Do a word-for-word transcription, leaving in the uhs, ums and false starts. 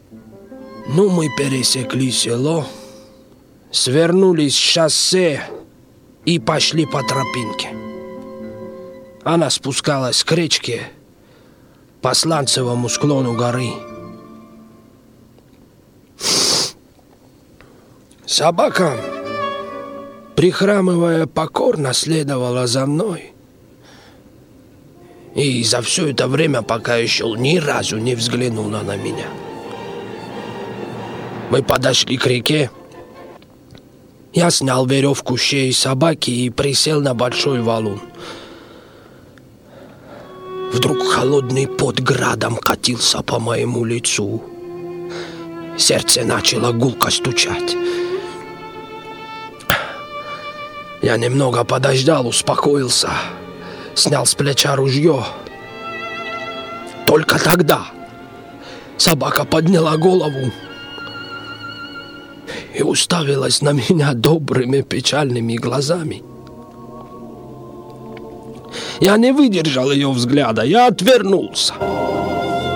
Ну, мы пересекли село, свернули с шоссе и пошли по тропинке. Она спускалась к речке по сланцевому склону горы. Собака, прихрамывая, покорно следовала за мной. И за все это время, пока я шел, ни разу не взглянула на меня. Мы подошли к реке. Я снял веревку с шеи собаки и присел на большой валун. Вдруг холодный пот градом катился по моему лицу. Сердце начало гулко стучать. Я немного подождал, успокоился, снял с плеча ружье. Только тогда собака подняла голову и уставилась на меня добрыми печальными глазами. Я не выдержал ее взгляда, я отвернулся.